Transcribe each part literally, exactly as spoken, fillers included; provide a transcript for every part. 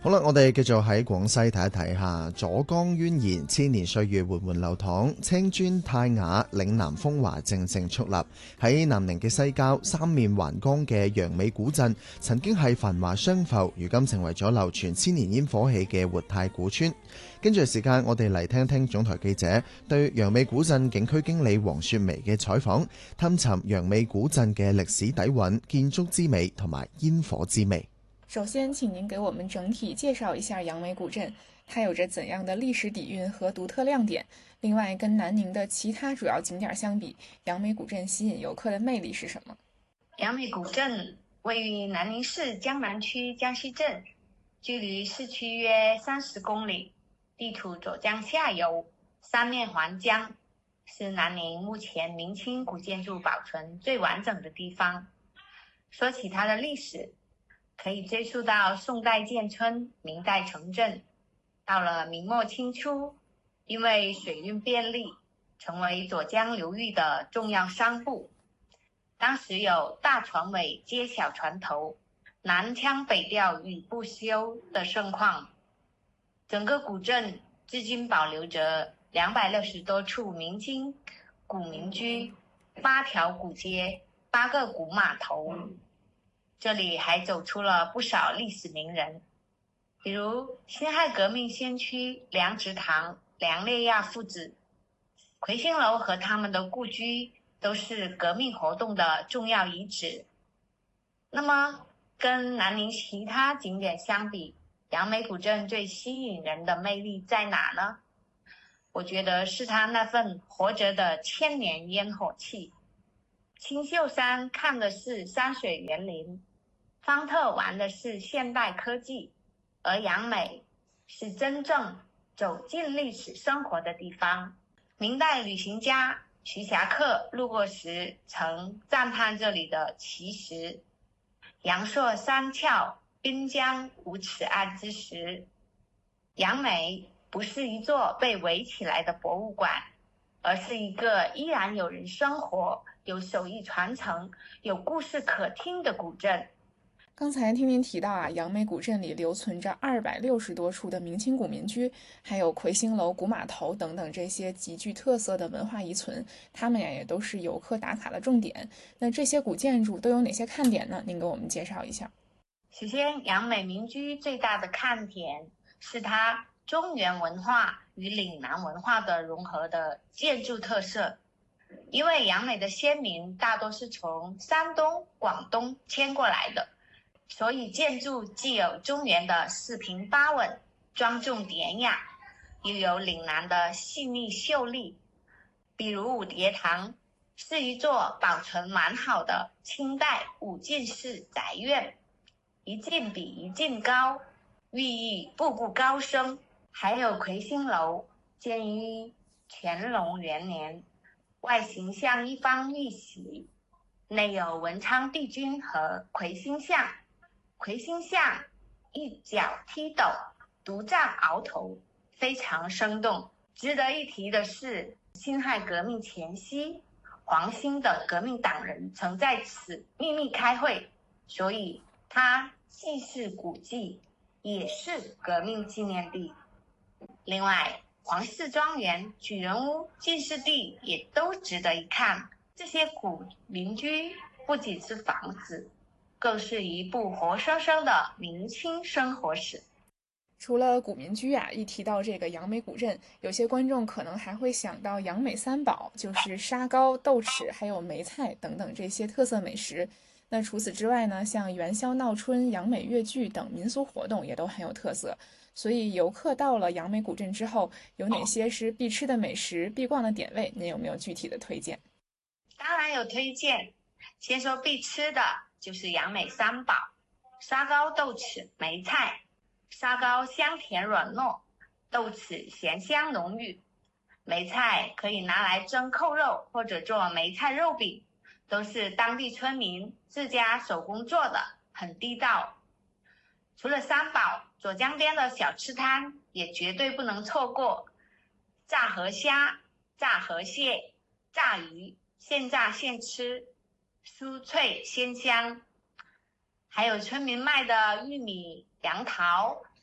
好啦，我哋繼續喺廣西睇一睇下左江蜿蜒，千年歲月緩緩流淌，青磚泰雅，嶺南風華靜靜矗立。喺南寧嘅西郊，三面環江嘅楊梅古鎮，曾經係繁華相浮，如今成為咗流傳千年煙火氣嘅活態古村。跟住時間，我哋嚟聽聽總台記者對楊梅古鎮景區經理黃雪薇嘅採訪，探尋楊梅古鎮嘅歷史底蘊、建築之美同埋煙火之味。 首先，請您給我們整體介紹一下楊梅古鎮，它有着怎樣的歷史底蘊和獨特亮點？另外，跟南寧的其他主要景點相比，楊梅古鎮吸引遊客的魅力是什麼？ 楊梅古鎮位於南寧市江南區江西鎮，距離市區約三十公里，地處左江下游，三面環江，是南寧目前明清古建築保存最完整的地方。說起它的歷史，可以追溯到宋代建村，明代城鎮，到了明末清初，因為水運便利，成為左江流域的重要商埠。當時有大船尾接小船頭，南腔北調語不休的盛況。整個古鎮至今保留着兩百六十多處明清古民居，八條古街，八個古碼頭。這裡還走出了不少歷史名人，比如辛亥革命先驅梁植堂、梁烈亞父子，魁星樓和他們的故居都是革命活動的重要遺址。那麼，跟南寧其他景點相比，楊梅古鎮最吸引人的魅力在哪呢？我覺得是它那份活着的千年煙火氣。青秀山看的是山水園林，方特玩的是現代科技，而楊梅是真正走進歷史生活的地方。明代旅行家徐霞客路過時曾讚嘆這裡的奇石，陽朔三峭，濱江無此岸之石。楊梅不是一座被圍起來的博物館，而是一個依然有人生活、有手藝傳承、有故事可聽的古鎮。 剛才聽您提到啊，楊梅古鎮裡留存着二百六十多處的明清古民居，還有魁星樓、古碼頭等等這些極具特色的文化遺存，他們呀也都是遊客打卡的重點。那這些古建築都有哪些看點呢？您給我們介紹一下。 首先，楊梅民居最大的看點是它中原文化與嶺南文化的融合的建築特色。因為楊梅的先民大多是從山東、廣東遷過來的，所以建築既有中原的四平八穩、莊重典雅，又有嶺南的細膩秀麗。比如五蝶堂是一座保存完好的清代五進式宅院，一進比一進高，寓意步步高升。還有魁星樓，建於乾隆元年，外形像一方玉玺，內有文昌帝君和魁星像，魁星像一腳踢斗，獨占鳌頭，非常生動。值得一提的是，辛亥革命前夕，黃興等革命黨人曾在此秘密開會，所以它既是古蹟，也是革命紀念地。另外，皇室莊園、舉人屋、進士第也都值得一看。這些古民居不僅是房子，更是一部活生生的明清生活史。 除了古民居啊，一提到這個楊梅古鎮，有些觀眾可能還會想到楊梅三寶，就是沙糕、豆豉還有梅菜等等這些特色美食。那除此之外呢，像元宵鬧春、楊梅粵劇等民俗活動也都很有特色。所以遊客到了楊梅古鎮之後，有哪些是必吃的美食、必逛的點位？您有沒有具體的推薦？ 當然有推薦。先說必吃的，就是楊梅三寶：沙糕、豆豉、梅菜。沙糕香甜軟糯，豆豉鹹香濃郁，梅菜可以拿來蒸扣肉或者做梅菜肉餅，都是當地村民自家手工做的，很地道。除了三寶，左江邊的小吃攤也絕對不能錯過，炸河蝦、炸河蟹、炸魚，現炸現吃，酥脆鮮香。還有村民賣的玉米、楊桃、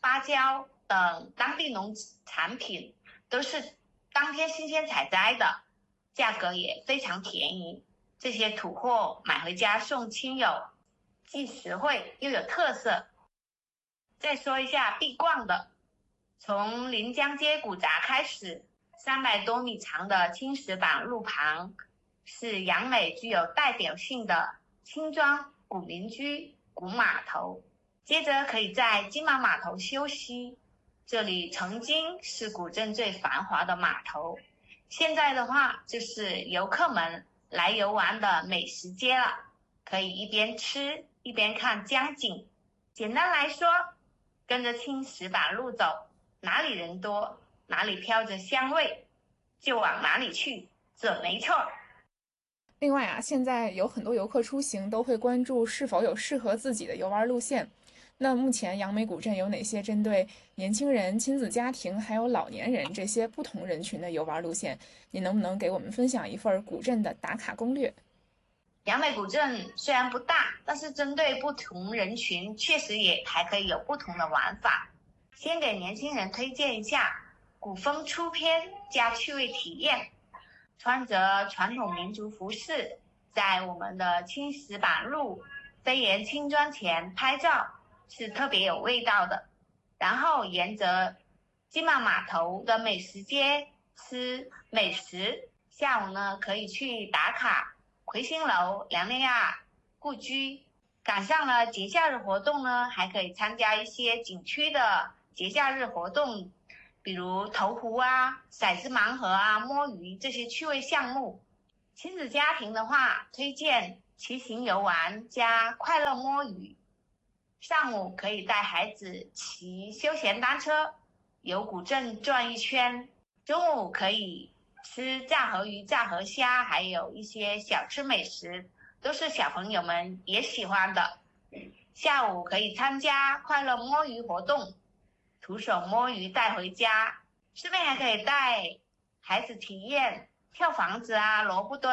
芭蕉等当地农产品都是当天新鲜采摘的，价格也非常便宜。这些土货买回家送亲友，既实惠又有特色。再说一下必逛的，从临江街古闸开始，三百多米长的青石板路旁是杨梅具有代表性的青庄古民居古码头，接着可以在金马码头休息，这里曾经是古镇最繁华的码头，现在的话就是游客们来游玩的美食街了，可以一边吃一边看江景。简单来说，跟着青石板路走，哪里人多，哪里飘着香味，就往哪里去，准没错。 另外啊，现在有很多游客出行都会关注是否有适合自己的游玩路线。那目前杨梅古镇有哪些针对年轻人、亲子家庭还有老年人这些不同人群的游玩路线？你能不能给我们分享一份古镇的打卡攻略？ 杨梅古镇虽然不大，但是针对不同人群确实也还可以有不同的玩法。先给年轻人推荐一下古风出片加趣味体验，穿着传统民族服饰，在我们的青石板路飞檐青砖前拍照是特别有味道的。然后沿着金马码头的美食街吃美食，下午呢可以去打卡魁星楼、梁内亚故居。赶上了节假日活动呢，还可以参加一些景区的节假日活动，比如投壶啊、骰子盲盒啊、摸鱼这些趣味项目。亲子家庭的话，推荐骑行游玩加快乐摸鱼。上午可以带孩子骑休闲单车游古镇转一圈，中午可以吃炸河鱼、炸河虾，还有一些小吃美食，都是小朋友们也喜欢的。下午可以参加快乐摸鱼活动，徒手摸鱼带回家，顺便还可以带孩子体验跳房子啊、萝卜墩